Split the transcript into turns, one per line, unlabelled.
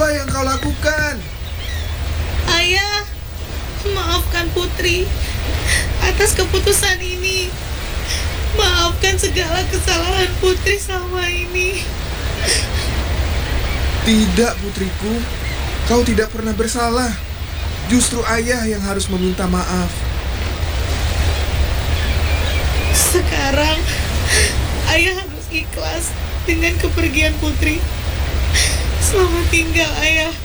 Apa yang kau lakukan?
Ayah, maafkan Putri atas keputusan ini. Maafkan segala kesalahan Putri selama ini.
Tidak, putriku. Kau tidak pernah bersalah. Justru ayah yang harus meminta maaf.
Sekarang, Ayah harus ikhlas dengan kepergian Putri. Selamat tinggal, Ayah.